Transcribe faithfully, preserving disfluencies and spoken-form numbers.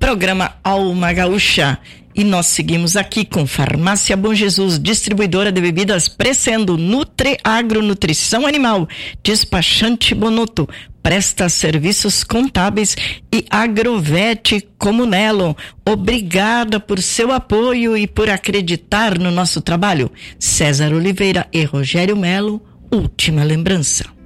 programa Alma Gaúcha. E nós seguimos aqui com Farmácia Bom Jesus, distribuidora de bebidas Precendo, Nutriagro, Nutrição Animal, Despachante Bonoto, presta serviços contábeis e Agrovete Comunelo. Obrigada por seu apoio e por acreditar no nosso trabalho. César Oliveira e Rogério Melo, última lembrança.